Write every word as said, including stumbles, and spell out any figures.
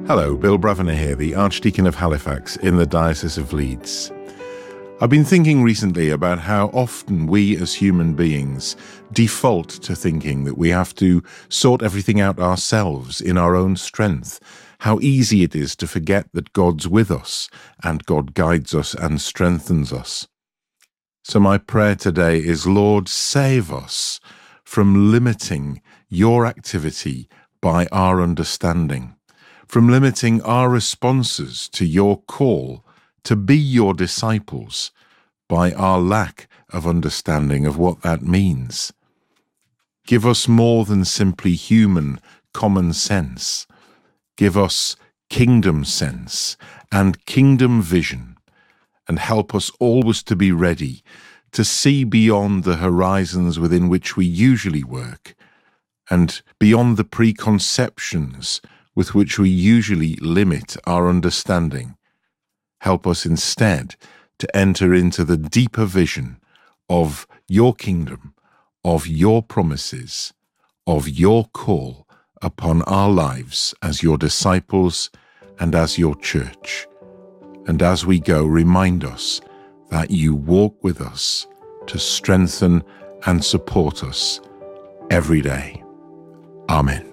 Hello, Bill Bravener here, the Archdeacon of Halifax in the Diocese of Leeds. I've been thinking recently about how often we as human beings default to thinking that we have to sort everything out ourselves in our own strength. How easy it is to forget that God's with us and God guides us and strengthens us. So my prayer today is, Lord, save us from limiting your activity by our understanding, from limiting our responses to your call to be your disciples by our lack of understanding of what that means. Give us more than simply human common sense. Give us kingdom sense and kingdom vision, and help us always to be ready to see beyond the horizons within which we usually work, and beyond the preconceptions with which we usually limit our understanding. Help us instead to enter into the deeper vision of your kingdom, of your promises, of your call upon our lives as your disciples and as your church. And as we go, remind us that you walk with us to strengthen and support us every day. Amen.